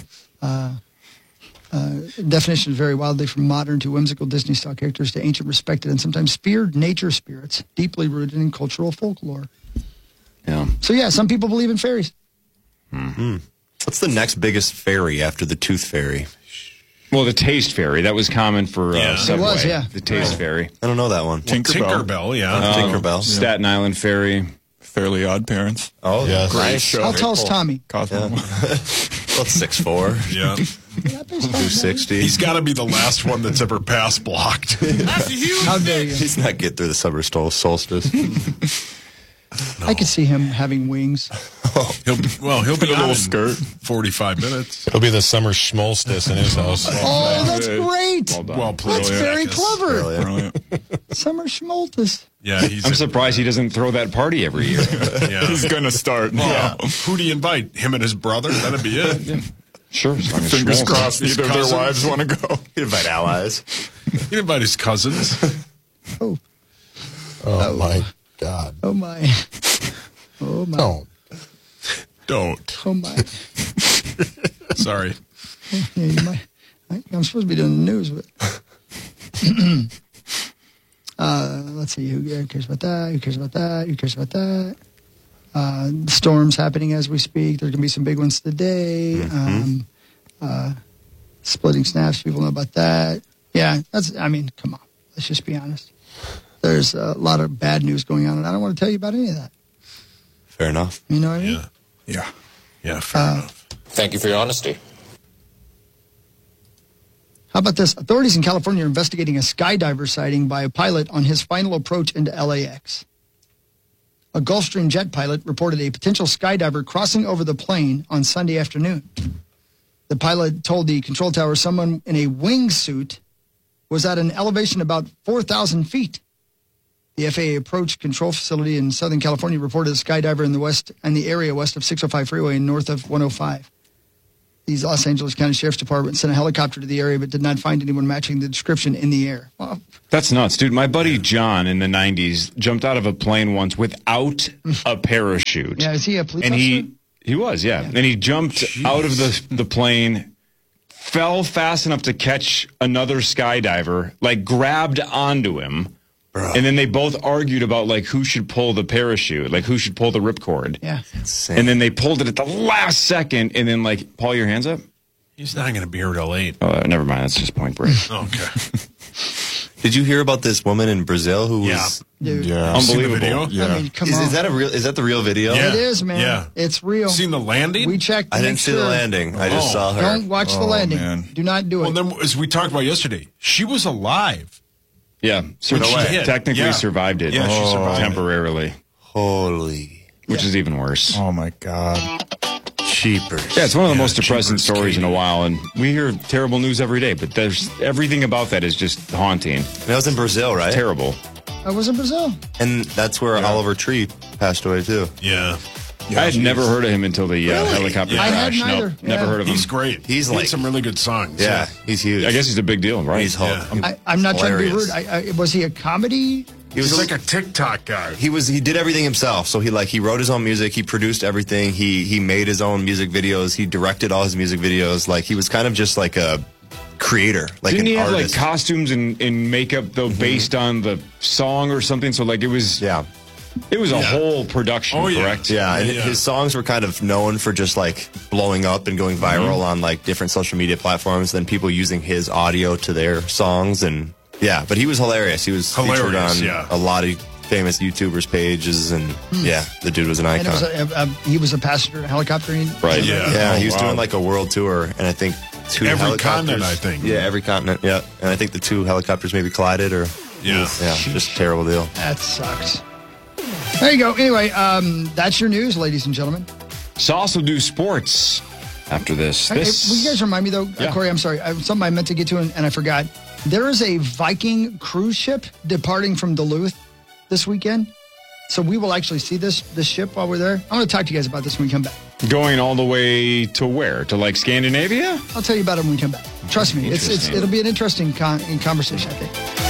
Definitions vary wildly from modern to whimsical Disney style characters to ancient, respected, and sometimes feared nature spirits, deeply rooted in cultural folklore. Yeah. So, yeah, some people believe in fairies. What's the next biggest fairy after the Tooth Fairy? Well, the Taste Fairy. That was common for Subway. It was, yeah. The Taste Fairy. I don't know that one. Tinkerbell, yeah. Tinkerbell. Staten Island Fairy. Fairly Odd Parents. Oh, Yes. Great show. How tall's Tommy? Cosmo. Well, 6'4". Yeah. 260. He's got to be the last one that's ever pass blocked. How dare you? He's not getting through the summer solstice. I could see him having wings. He'll be a little on in skirt. 45 minutes. It'll be the summer schmolstice in his house. Oh, that's great. Well played. That's very clever. Brilliant. Summer schmoltis. Yeah, I'm surprised he doesn't throw that party every year. Yeah. He's going to start. Yeah. Who do you invite? Him and his brother? That'd be it. Sure. As long as Fingers Schmaltz- crossed His neither of their cousins. wives want to go. He'd invite allies. He'd invite his cousins. Oh, My God. oh my. Oh my. Don't. Oh my. Sorry. Yeah, you might. I'm supposed to be doing the news, but. Let's see. Who cares about that? Who cares about that? Who cares about that? Storms happening as we speak. There's going to be some big ones today. Splitting snaps. People know about that. Yeah, I mean, come on. Let's just be honest. There's a lot of bad news going on, and I don't want to tell you about any of that. Fair enough. You know what I mean? Yeah. Yeah, fair enough. Thank you for your honesty. How about this? Authorities in California are investigating a skydiver sighting by a pilot on his final approach into LAX. A Gulfstream jet pilot reported a potential skydiver crossing over the plane on Sunday afternoon. The pilot told the control tower someone in a wingsuit was at an elevation about 4,000 feet. The FAA approach control facility in Southern California reported a skydiver in the area west of 605 freeway and north of 105. The Los Angeles County Sheriff's Department sent a helicopter to the area but did not find anyone matching the description in the air. Well, that's nuts, dude. My buddy John in the 90s jumped out of a plane once without a parachute. Yeah, is he a police officer? And he was, yeah. And he jumped out of the plane, fell fast enough to catch another skydiver, like grabbed onto him. Bro. And then they both argued about like who should pull the parachute, like who should pull the ripcord. Yeah. Insane. And then they pulled it at the last second and then like, Paul, your hands up? He's not going to be here till 8. Oh, never mind. That's just Point Break. Okay. Did you hear about this woman in Brazil who was unbelievable? Yeah. I mean, come on. Is that the real video? Yeah. It is, man. Yeah. It's real. Seen the landing? We checked. I didn't see the landing. I just saw her. Don't watch the landing. Man. Do not do it. Well, then, as we talked about yesterday, she was alive. Yeah, so When she she hit. technically survived it. Yeah, she survived it. temporarily. Holy. Which is even worse. Oh, my God. Cheapers. Yeah, it's one of the most depressing stories in a while, and we hear terrible news every day, but there's everything about that is just haunting. That was in Brazil, right? Terrible. I was in Brazil. And that's where Oliver Tree passed away, too. Yeah. I had never heard of him until the helicopter I crash. hadn't either. Nope, never heard of him. He's great. He's He like had some really good songs. Yeah, he's huge. I guess he's a big deal, right? He's I'm not trying to be rude. hilarious. Was he a comedy? He was He's like a TikTok guy. He did everything himself. So he wrote his own music, he produced everything, he made his own music videos, he directed all his music videos. Like he was kind of just like a creator, like Didn't an he have artist. like costumes and makeup though based on the song or something? So like it was a whole production, correct? Yeah, and his songs were kind of known for just like blowing up and going viral on like different social media platforms, then people using his audio to their songs. And yeah, but he was hilarious. He was featured on a lot of famous YouTubers' pages, and the dude was an icon. And he was a passenger in a helicopter. Right. Yeah, he was doing like a world tour, and I think two Every helicopters. continent, I think. Yeah, every continent. Yeah, and I think the two helicopters maybe collided, or just a terrible deal. That sucks. There you go. Anyway, that's your news, ladies and gentlemen. So also do sports after this. Will you guys remind me, though, Corey, I'm sorry, something I meant to get to and I forgot. There is a Viking cruise ship departing from Duluth this weekend. So we will actually see this ship while we're there. I'm going to talk to you guys about this when we come back. Going all the way to where? To like Scandinavia? I'll tell you about it when we come back. Trust me, it'll be an interesting conversation, I think.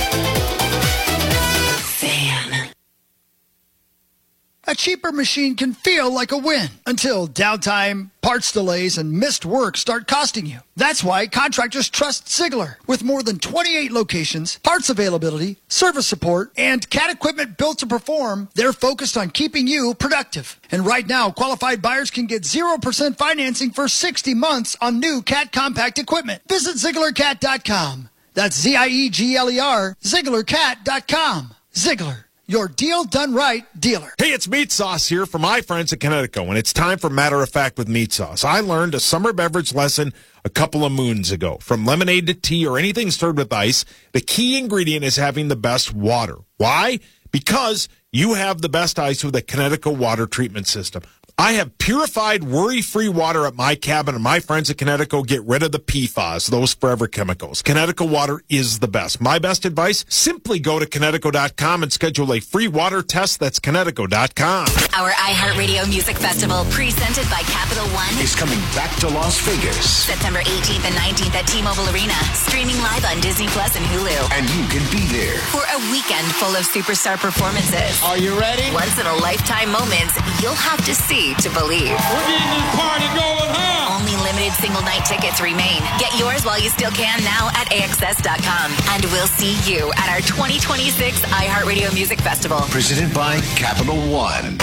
A cheaper machine can feel like a win until downtime, parts delays, and missed work start costing you. That's why contractors trust Ziegler. With more than 28 locations, parts availability, service support, and CAT equipment built to perform, they're focused on keeping you productive. And right now, qualified buyers can get 0% financing for 60 months on new CAT compact equipment. Visit ZieglerCat.com. That's ZIEGLER, ZieglerCat.com. Ziegler. Your deal done right dealer. Hey, it's Meat Sauce here from my friends at Connecticut, and it's time for Matter of Fact with Meat Sauce. I learned a summer beverage lesson a couple of moons ago. From lemonade to tea or anything stirred with ice, the key ingredient is having the best water. Why? Because you have the best ice with a Connecticut water treatment system. I have purified, worry-free water at my cabin, and my friends at Connecticut get rid of the PFAS, those forever chemicals. Connecticut water is the best. My best advice, simply go to Connecticut.com and schedule a free water test. That's Connecticut.com. Our iHeartRadio Music Festival, presented by Capital One, is coming back to Las Vegas. September 18th and 19th at T-Mobile Arena, streaming live on Disney Plus and Hulu. And you can be there For a weekend full of superstar performances. Are you ready? Once-in-a-lifetime moments you'll have to see to believe. We're getting this party going, huh? Only limited single-night tickets remain. Get yours while you still can now at AXS.com. And we'll see you at our 2026 iHeartRadio Music Festival. Presented by Capital One.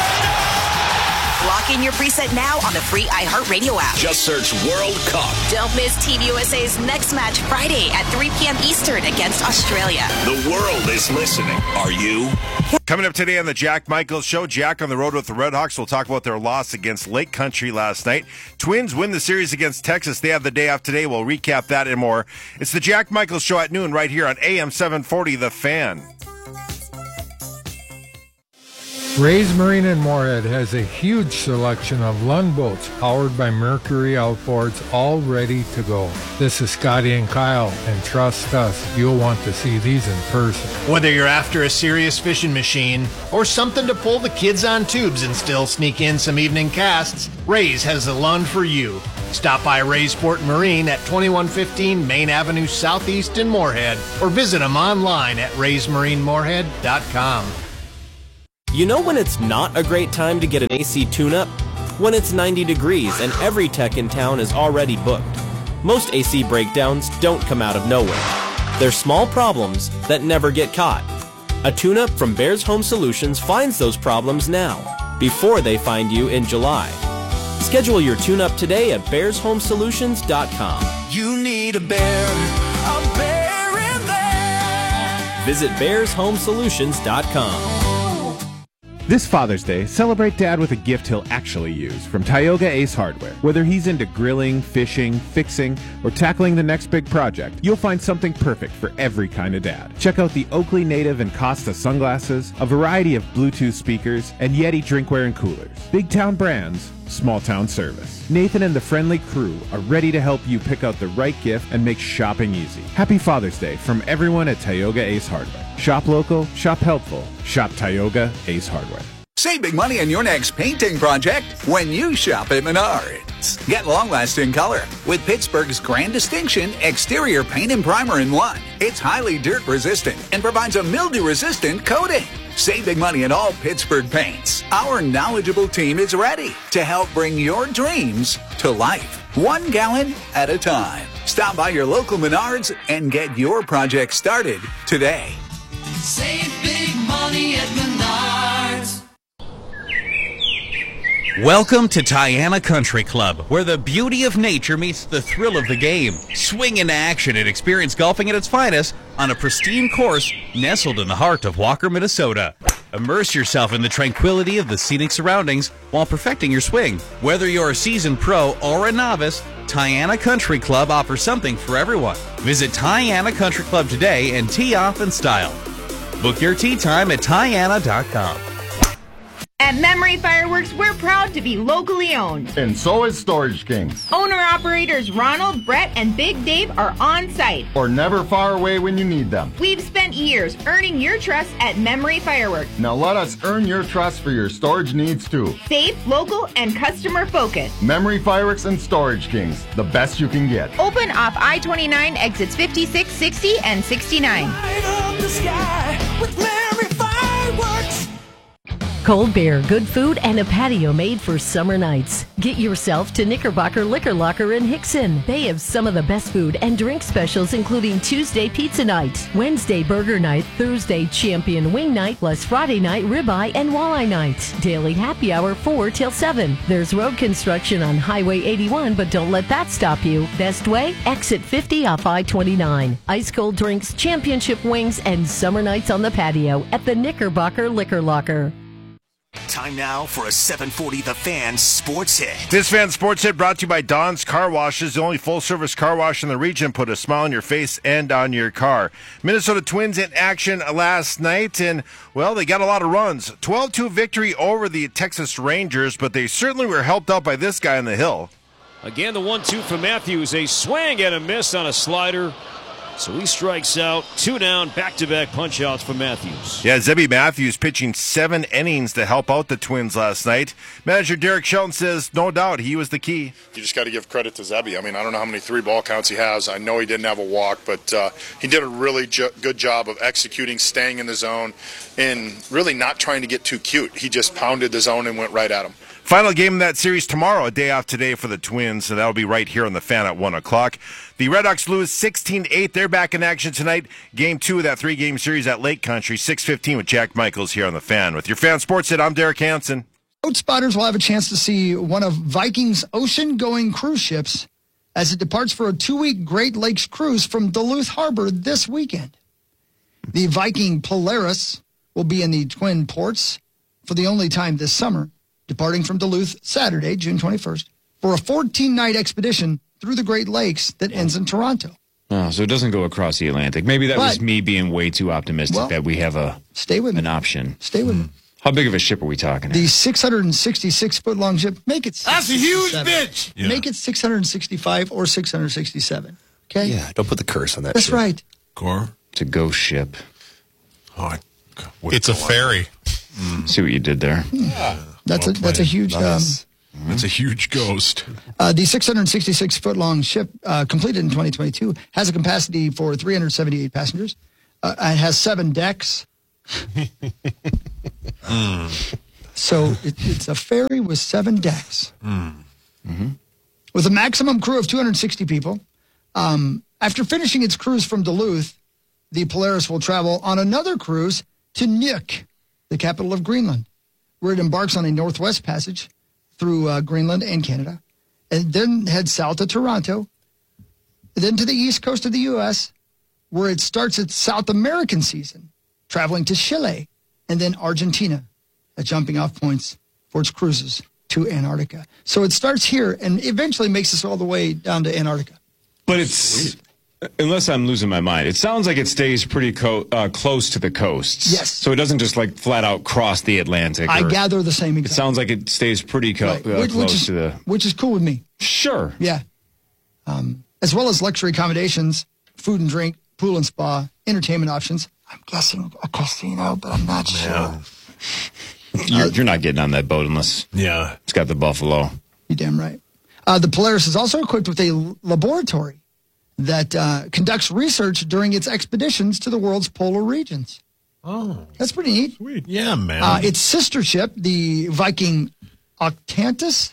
Lock in your preset now on the free iHeartRadio app. Just search World Cup. Don't miss Team USA's next match Friday at 3 p.m. Eastern against Australia. The world is listening. Are you? Coming up today on the Jack Michaels Show, Jack on the road with the Redhawks. We'll talk about their loss against Lake Country last night. Twins win the series against Texas. They have the day off today. We'll recap that and more. It's the Jack Michaels Show at noon right here on AM 740, The Fan. Ray's Marine in Moorhead has a huge selection of Lund boats powered by Mercury outboards, all ready to go. This is Scotty and Kyle, and trust us, you'll want to see these in person. Whether you're after a serious fishing machine or something to pull the kids on tubes and still sneak in some evening casts, Ray's has the Lund for you. Stop by Ray's Sport Marine at 2115 Main Avenue Southeast in Moorhead, or visit them online at raysmarinemoorhead.com. You know when it's not a great time to get an AC tune-up? When it's 90 degrees and every tech in town is already booked. Most AC breakdowns don't come out of nowhere. They're small problems that never get caught. A tune-up from Bears Home Solutions finds those problems now, before they find you in July. Schedule your tune-up today at bearshomesolutions.com. You need a bear in there. Visit bearshomesolutions.com. This Father's Day, celebrate Dad with a gift he'll actually use from Tioga Ace Hardware. Whether he's into grilling, fishing, fixing, or tackling the next big project, you'll find something perfect for every kind of dad. Check out the Oakley Native and Costa sunglasses, a variety of Bluetooth speakers, and Yeti drinkware and coolers. Big town brands, small town service. Nathan and the friendly crew are ready to help you pick out the right gift and make shopping easy. Happy Father's Day from everyone at Tioga Ace Hardware. Shop local, shop helpful, shop Tioga Ace Hardware. Save big money on your next painting project when you shop at Menards. Get long-lasting color with Pittsburgh's Grand Distinction exterior paint and primer in one. It's highly dirt-resistant and provides a mildew-resistant coating. Save big money in all Pittsburgh paints. Our knowledgeable team is ready to help bring your dreams to life, 1 gallon at a time. Stop by your local Menards and get your project started today. Save big money at Menards. Welcome to Tiana Country Club, where the beauty of nature meets the thrill of the game. Swing into action and experience golfing at its finest on a pristine course nestled in the heart of Walker, Minnesota. Immerse yourself in the tranquility of the scenic surroundings while perfecting your swing. Whether you're a seasoned pro or a novice, Tiana Country Club offers something for everyone. Visit Tiana Country Club today and tee off in style. Book your tee time at Tiana.com. At Memory Fireworks, we're proud to be locally owned. And so is Storage Kings. Owner-operators Ronald, Brett, and Big Dave are on site. Or never far away when you need them. We've spent years earning your trust at Memory Fireworks. Now let us earn your trust for your storage needs too. Safe, local, and customer focused. Memory Fireworks and Storage Kings, the best you can get. Open off I-29 exits 56, 60, and 69. Light up the sky with Memory Fireworks. Cold beer, good food, and a patio made for summer nights. Get yourself to Knickerbocker Liquor Locker in Hickson. They have some of the best food and drink specials, including Tuesday Pizza Night, Wednesday Burger Night, Thursday Champion Wing Night, plus Friday Night Ribeye and Walleye Night. Daily happy hour 4 till 7. There's road construction on Highway 81, but don't let that stop you. Best way? Exit 50 off I-29. Ice cold drinks, championship wings, and summer nights on the patio at the Knickerbocker Liquor Locker. Time now for a 740 The Fan Sports Hit. This Fan Sports Hit brought to you by Don's Car Washes, the only full-service car wash in the region. Put a smile on your face and on your car. Minnesota Twins in action last night, and, well, they got a lot of runs. 12-2 victory over the Texas Rangers, but they certainly were helped out by this guy on the hill. Again, the 1-2 for Matthews. A swing and a miss on a slider. So he strikes out, 2 down, back-to-back punch-outs for Matthews. Yeah, Zebby Matthews pitching 7 innings to help out the Twins last night. Manager Derek Shelton says, no doubt, he was the key. You just got to give credit to Zebby. I mean, I don't know how many 3-ball counts he has. I know he didn't have a walk, but he did a really good job of executing, staying in the zone, and really not trying to get too cute. He just pounded the zone and went right at him. Final game in that series tomorrow, a day off today for the Twins, so that'll be right here on the Fan at 1 o'clock. The Red Hawks lose 16-8. They're back in action tonight. Game 2 of that 3-game series at Lake Country, 6:15 with Jack Michaels here on the Fan. With your Fan Sports Hit, I'm Derek Hansen. Boat spotters will have a chance to see one of Viking's ocean-going cruise ships as it departs for a 2-week Great Lakes cruise from Duluth Harbor this weekend. The Viking Polaris will be in the Twin Ports for the only time this summer, departing from Duluth Saturday, June 21st, for a 14-night expedition through the Great Lakes that ends in Toronto. Oh, so it doesn't go across the Atlantic. Maybe that was me being way too optimistic that we have an option. Stay with me. How big of a ship are we talking? The 666-foot long ship, make it 67. That's a huge bitch. Yeah. Make it 665 or 667. Okay? Yeah, don't put the curse on that. That's ship. right. Core. It's a ghost ship. Oh, it's a ferry. See what you did there. Yeah. That's a huge. Nice. That's a huge ghost. The 666-foot-long ship, completed in 2022, has a capacity for 378 passengers. It has 7 decks. So it's a ferry with 7 decks. Mm-hmm. With a maximum crew of 260 people. After finishing its cruise from Duluth, the Polaris will travel on another cruise to Nuuk, the capital of Greenland, where it embarks on a northwest passage through Greenland and Canada, and then heads south to Toronto, then to the east coast of the U.S., where it starts its South American season, traveling to Chile and then Argentina at jumping off points for its cruises to Antarctica. So it starts here and eventually makes us all the way down to Antarctica. But it's, unless I'm losing my mind, it sounds like it stays pretty close to the coasts. Yes. So it doesn't just like flat out cross the Atlantic. I gather the same It exact. sounds like it stays pretty close to the... Which is cool with me. Sure. Yeah. As well as luxury accommodations, food and drink, pool and spa, entertainment options. I'm guessing a casino, but I'm not sure. You're not getting on that boat unless it's got the Buffalo. You're damn right. The Polaris is also equipped with a laboratory that conducts research during its expeditions to the world's polar regions. Oh. That's pretty neat. Sweet. Yeah, man. Its sister ship, the Viking Octantis,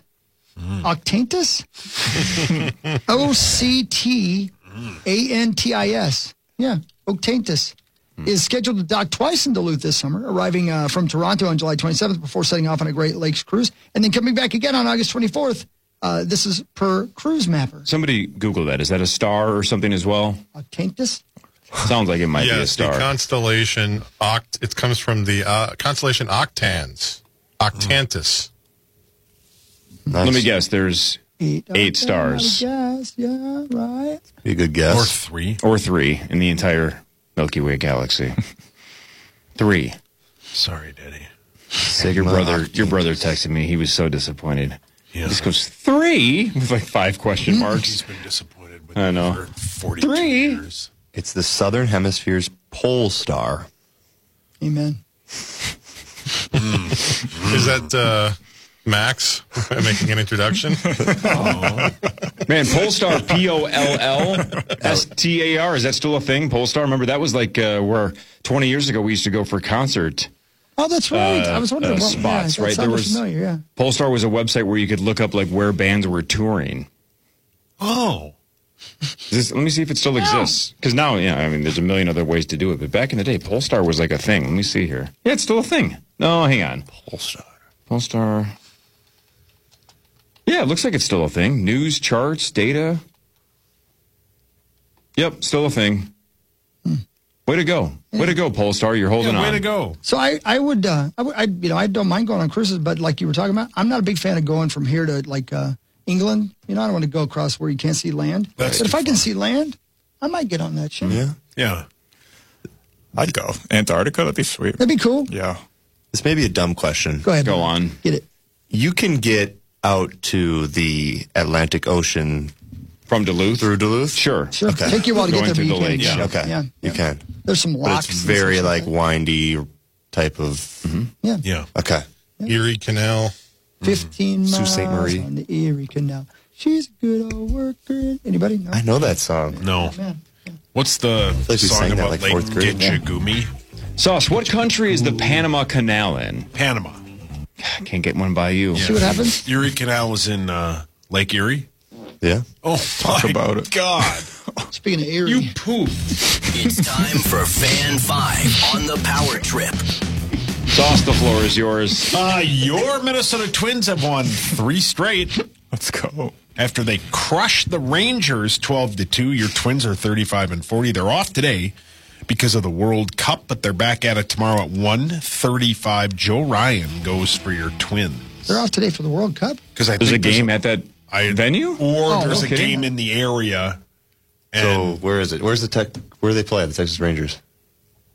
Octantis, yeah, Octantis, is scheduled to dock twice in Duluth this summer, arriving from Toronto on July 27th before setting off on a Great Lakes cruise, and then coming back again on August 24th. This is per Cruise Mapper. Somebody Google that. Is that a star or something as well? Octantis? Sounds like it might be a star. The constellation, it comes from the constellation Octans. Octantis. Nice. Let me guess. There's 8 stars. Yes, yeah, right. Be a good guess. Or 3. Or 3 in the entire Milky Way galaxy. 3. Sorry, Daddy. Your brother texted me. He was so disappointed. Yeah. He just goes, 3? With like 5 question marks. He's been disappointed with I know. for 42 3? years. It's the Southern Hemisphere's pole star. Amen. Is that Max making an introduction? Man, Polestar, Pollstar. Is that still a thing? Polestar? Remember, that was like where 20 years ago we used to go for concert. Oh, that's right. I was wondering what spots, right? There was familiar, yeah. Polestar was a website where you could look up like where bands were touring. Oh. Let me see if it still exists. Because now, there's a million other ways to do it. But back in the day, Polestar was like a thing. Let me see here. Yeah, it's still a thing. No, hang on. Polestar. Yeah, it looks like it's still a thing. News, charts, data. Yep, still a thing. Way to go. Way to go, Polestar. You're holding on. Way to go. So I don't mind going on cruises, but like you were talking about, I'm not a big fan of going from here to like England. I don't want to go across where you can't see land. But if I can see land, I might get on that ship. Yeah. I'd go. Antarctica, that'd be sweet. That'd be cool. Yeah. This may be a dumb question. Go ahead. Go on. Get it. You can get out to the Atlantic Ocean from Duluth? Through Duluth? Sure. Okay. Take you a while to get there, but you can. Yeah. Okay. Yeah. You can. There's some locks. But it's very like windy type of. Yeah. Yeah. Okay. Erie Canal. 15 miles Sault Ste. Marie. on the Erie Canal. She's a good old worker. Anybody? No? I know that song. No. Man. What's the song about Lake Gitchagumi? Sauce, what country is the Panama Canal in? Panama. Can't get one by you. See what happens? Erie Canal is in Lake Erie? Yeah. Oh, talk about it. God. Speaking of Erie. You poop. It's time for Fan 5 on the Power Trip. Sauce, the floor is yours. Your Minnesota Twins have won 3 straight. Let's go. After they crushed the Rangers 12-2, your Twins are 35-40. They're off today because of the World Cup, but they're back at it tomorrow at 1:35. Joe Ryan goes for your Twins. They're off today for the World Cup? Because there's a game at that venue? Or there's a game in the area. So where is it? Where do they play? The Texas Rangers.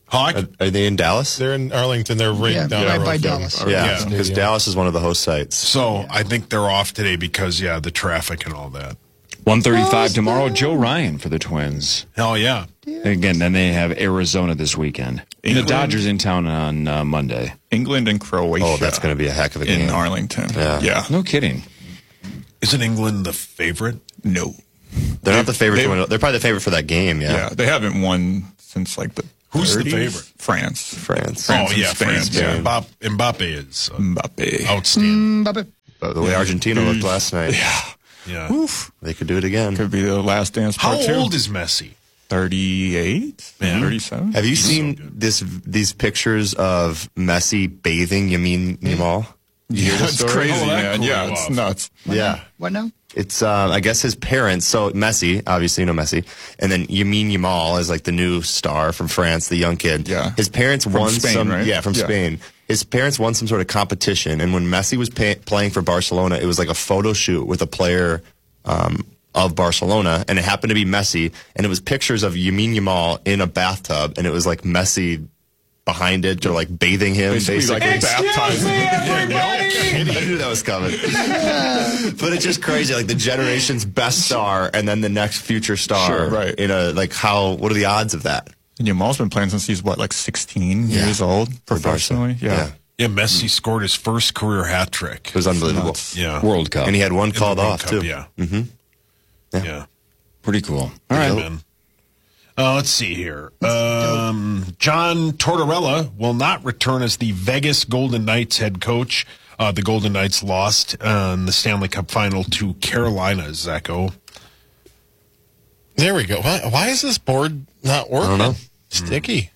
Hawk? Are they in Dallas? They're in Arlington. They're right down right the road by from Dallas. our Yeah, stadium. because Dallas is one of the host sites. So I think they're off today because, the traffic and all that. 1:35 tomorrow, Joe Ryan for the Twins. Oh, yeah. Again, then they have Arizona this weekend. And the England. Dodgers in town on Monday. England and Croatia. Oh, that's going to be a heck of a game. in Arlington. Yeah. No kidding. Isn't England the favorite? No. They're not the favorite. They're probably the favorite for that game, Yeah, they haven't won since like the Who's the 30s? favorite? France. France. Oh, and yeah, Spain. France. Yeah. Mbappe is Mbappe. outstanding. The way Argentina looked last night. Yeah. Oof. They could do it again. Could be the last dance How part two. old is Messi? 38? Yeah. 37? Have you seen these pictures of Messi bathing Yamin Yamal? You hear this It's story? crazy, Oh, that man. cool Yeah, off. it's nuts. Yeah. What now? It's I guess his parents. So Messi, obviously, Messi, and then Yamin Yamal is like the new star from France, the young kid. Yeah. His parents From won Spain, some. right? Yeah, from Yeah. Spain. His parents won some sort of competition, and when Messi was playing for Barcelona, it was like a photo shoot with a player of Barcelona, and it happened to be Messi, and it was pictures of Yamin Yamal in a bathtub, and it was like Messi behind it, or like bathing him, basically. Like baptizing. I knew that was coming. But it's just crazy, like the generation's best star and then the next future star. Sure, right. In a what are the odds of that? And Yamal's been playing since he's, 16 years old professionally? Yeah. Yeah, Messi scored his first career hat trick. It was unbelievable. Yeah. World Cup. And he had one In the called World off, Cup, too. Yeah. Mm-hmm. Yeah. Pretty cool. All right. Man. Let's see here. John Tortorella will not return as the Vegas Golden Knights head coach. The Golden Knights lost in the Stanley Cup final to Carolina, Zacho. There we go. Why is this board not working? I don't know. Sticky.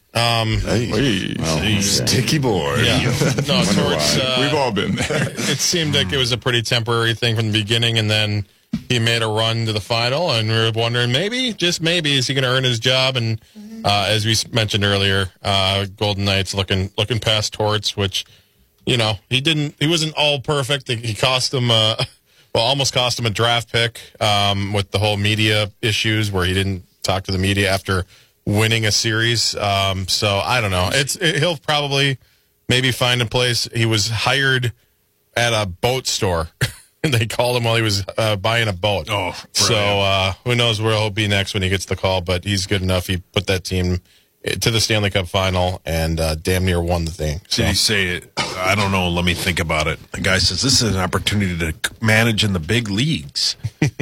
Sticky board. Yeah. No, towards, We've all been there. It seemed like it was a pretty temporary thing from the beginning, and then he made a run to the final, and we were wondering maybe, just maybe, is he going to earn his job? And as we mentioned earlier, Golden Knights looking past Torts, which, he wasn't all perfect. He cost him almost cost him a draft pick with the whole media issues where he didn't talk to the media after winning a series. So I don't know. He'll probably maybe find a place. He was hired at a boat store. They called him while he was buying a boat. Oh, so who knows where he'll be next when he gets the call, but he's good enough. He put that team to the Stanley Cup final and damn near won the thing. Did he say it? I don't know. Let me think about it. The guy says this is an opportunity to manage in the big leagues.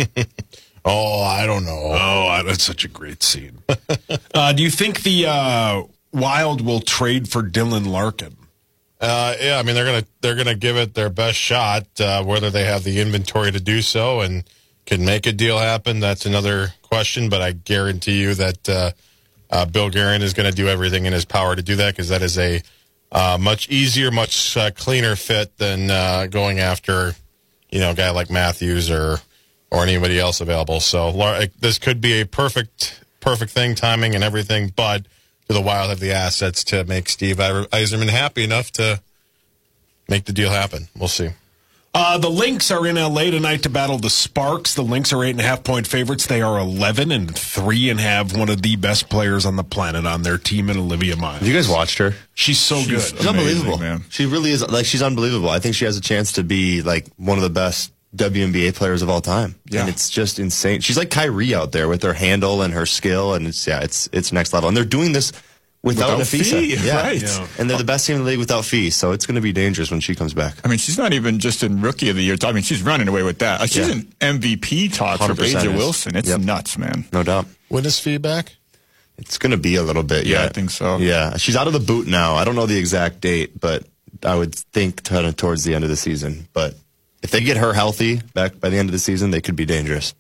Oh, I don't know. Oh, that's such a great scene. Do you think the Wild will trade for Dylan Larkin? Yeah, I mean they're gonna give it their best shot. Whether they have the inventory to do so and can make a deal happen, that's another question. But I guarantee you that Bill Guerin is going to do everything in his power to do that, because that is a much easier, much cleaner fit than going after a guy like Matthews or anybody else available. So this could be a perfect thing, timing and everything, but do the Wild have the assets to make Steve Yzerman happy enough to make the deal happen? We'll see. The Lynx are in L.A. tonight to battle the Sparks. The Lynx are 8.5-point favorites. They are 11-3 and have one of the best players on the planet on their team in Olivia Miles. Have you guys watched her? She's so good. She's unbelievable, man. She really is. She's unbelievable. I think she has a chance to be one of the best WNBA players of all time. Yeah. And it's just insane. She's like Kyrie out there with her handle and her skill, and it's next level. And they're doing this without Nafisa. fee, right. Yeah. And they're the best team in the league without fee, so it's going to be dangerous when she comes back. I mean, she's not even just in Rookie of the Year. I mean, she's running away with that. She's in MVP talk for 100% Aja is. Wilson. It's nuts, man. No doubt. When is feedback? It's going to be a little bit, Yeah, I think so. Yeah, she's out of the boot now. I don't know the exact date, but I would think kind of towards the end of the season. But if they get her healthy back by the end of the season, they could be dangerous.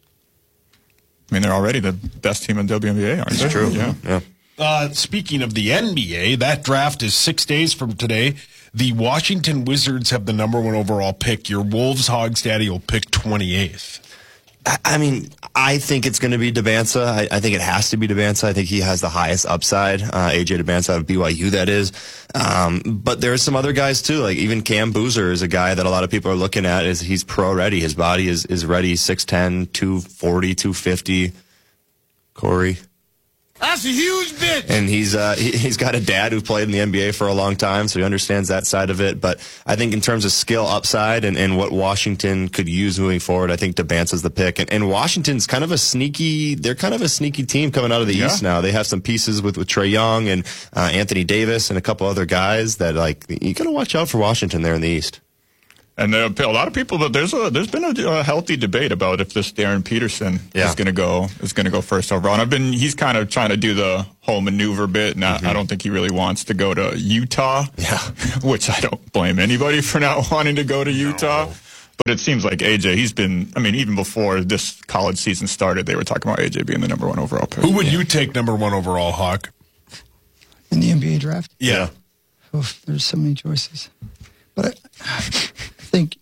I mean, they're already the best team in WNBA, aren't they? It's true. Yeah. Speaking of the NBA, that draft is 6 days from today. The Washington Wizards have the number 1 overall pick. Your Wolves Hogs Daddy will pick 28th. I mean, I think it's going to be Debanza. I think it has to be Debanza. I think he has the highest upside. AJ Debanza out of BYU, that is. But there's some other guys too. Like even Cam Boozer is a guy that a lot of people are looking at. He's pro ready. His body is ready. 6'10", 240, 250. Corey. That's a huge bitch. And he's got a dad who played in the NBA for a long time, so he understands that side of it. But I think in terms of skill upside and what Washington could use moving forward, I think DeBance's the pick. And Washington's kind of a sneaky team coming out of the East now. They have some pieces with Trae Young and Anthony Davis and a couple other guys that you got to watch out for Washington there in the East. And a lot of people, but there's been a healthy debate about if this Darren Peterson is going to go first overall. And he's kind of trying to do the whole maneuver bit, and I don't think he really wants to go to Utah. Yeah, which I don't blame anybody for not wanting to go to Utah. But it seems like AJ, he's been. I mean, even before this college season started, they were talking about AJ being the number 1 overall pick. Who would you take number 1 overall, Hawk? In the NBA draft? Yeah. Oof, there's so many choices. But I think,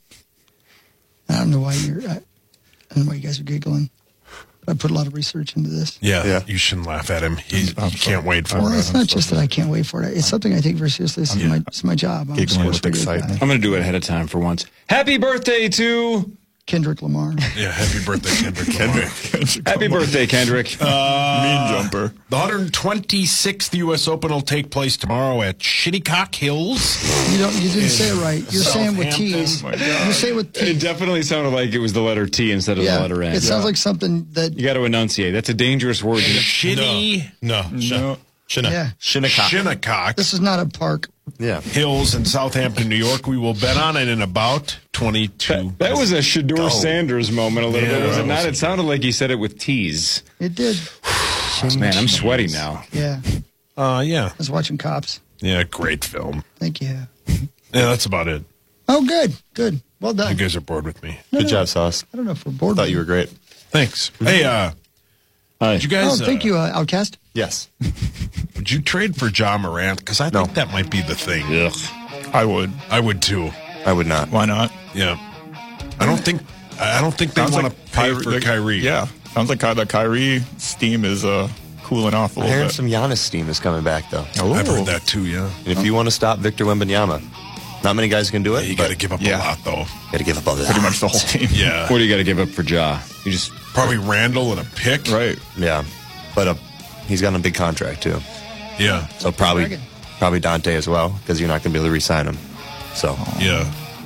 I don't know why you guys are giggling. But I put a lot of research into this. Yeah. You shouldn't laugh at him. He can't wait for it. It's not just that I can't wait for it. It's something I take very seriously. It's my job. I'm a sports radio guy. I'm going to do it ahead of time for once. Happy birthday to Kendrick Lamar. Yeah, happy birthday, Kendrick Lamar. Happy birthday, Kendrick. Mean jumper. The 126th U.S. Open will take place tomorrow at Shinnecock Hills. You didn't say it right. You're saying with T's. You say with T. It definitely sounded like it was the letter T instead of the letter N. It sounds like something that you got to enunciate. That's a dangerous word. Shinnecock. Shinnecock. This is not a park. Yeah. Hills in Southampton, New York. We will bet on it in about 22. That was a Shedeur Sanders moment a little bit, was it not? It sounded like he said it with T's. It did. Man, I'm sweating now. Yeah. Yeah. I was watching Cops. Yeah, great film. Thank you. Yeah, that's about it. Oh, good. Well done. You guys are bored with me. Good job, Sauce. I don't know if we're bored. Thought you were great. Thanks. Hey, did you guys? Thank you, Outcast. Yes. Would you trade for Ja Morant? Because I think that might be the thing. Ugh. I would. I would too. I would not. Why not? Yeah. I don't think they want to pay for Kyrie. Yeah. Sounds like the Kyrie steam is cooling off a little hearing bit. some Giannis steam is coming back, though. I've heard that too, yeah. And if you want to stop Victor Wembanyama, not many guys can do it. You got to give up a lot, though. Got to give up a lot. Pretty much the whole team. Yeah. What do you got to give up for Ja? You just probably Randall and a pick. Right. Yeah. But he's got a big contract, too. Yeah. So probably Dante as well, because you're not going to be able to re-sign him. So. Yeah.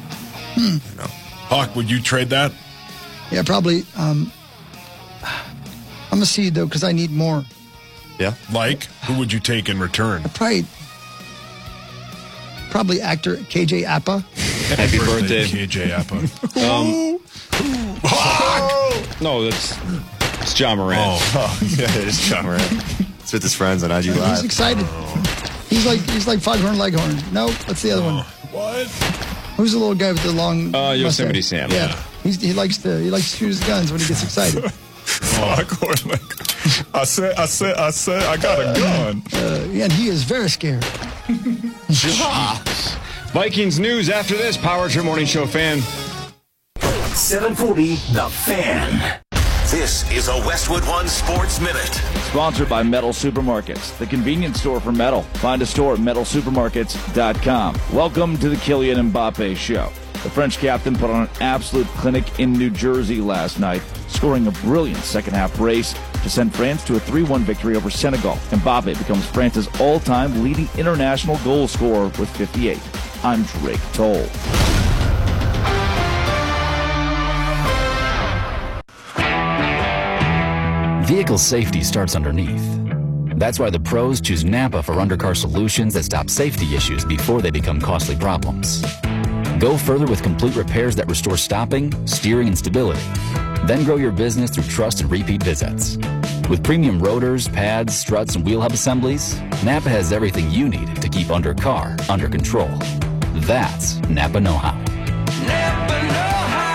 Hawk, would you trade that? Yeah, probably. I'm a seed, though, because I need more. Yeah? Like? Who would you take in return? Probably actor KJ Apa. Happy birthday, KJ Apa. No, it's Ja Morant. Oh, yeah, it's Ja Morant. It's with his friends on IG Live. He's excited. He's like Foghorn Leghorn. No, that's the other one. What? Who's the little guy with the long Yosemite mustache? Sam. Yeah. He likes to shoot his guns when he gets excited. Foghorn Leghorn. I said, I got a gun. And he is very scared. Vikings news after this. Power Trip Morning Show fan. 740 The Fan. This is a Westwood One Sports Minute. Sponsored by Metal Supermarkets, the convenience store for metal. Find a store at metalsupermarkets.com. Welcome to the Kylian Mbappe Show. The French captain put on an absolute clinic in New Jersey last night, scoring a brilliant second-half brace to send France to a 3-1 victory over Senegal. Mbappe becomes France's all-time leading international goal scorer with 58. I'm Drake Toll. Vehicle safety starts underneath. That's why the pros choose Napa for undercar solutions that stop safety issues before they become costly problems. Go further with complete repairs that restore stopping, steering, and stability. Then grow your business through trust and repeat visits. With premium rotors, pads, struts, and wheel hub assemblies, Napa has everything you need to keep undercar under control. That's Napa know-how. Napa know-how.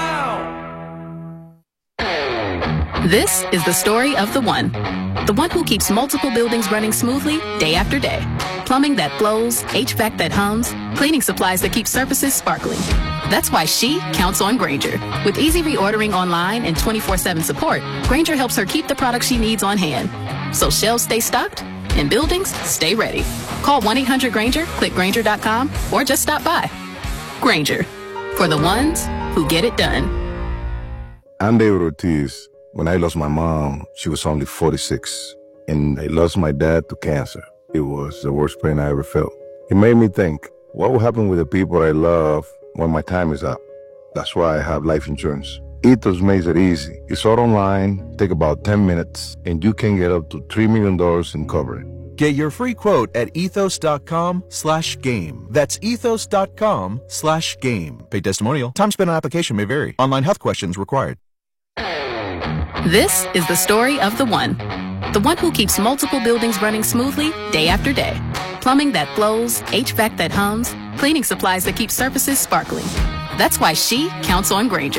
This is the story of the one who keeps multiple buildings running smoothly day after day. Plumbing that flows, HVAC that hums, cleaning supplies that keep surfaces sparkling. That's why she counts on Grainger. With easy reordering online and 24/7 support, Grainger helps her keep the products she needs on hand. So shelves stay stocked and buildings stay ready. Call 1-800-GRAINGER, click Grainger.com, or just stop by. Grainger, for the ones who get it done. I'm David Ortiz. When I lost my mom, she was only 46. and I lost my dad to cancer. It was the worst pain I ever felt. It made me think, what will happen with the people I love when my time is up? That's why I have life insurance. Ethos makes it easy. It's all online, take about 10 minutes, and you can get up to $3 million in coverage. Get your free quote at ethos.com/game. That's ethos.com/game. Paid testimonial. Time spent on application may vary. Online health questions required. This is the story of the one who keeps multiple buildings running smoothly day after day. Plumbing that flows, HVAC that hums, cleaning supplies that keep surfaces sparkling. That's why she counts on Grainger.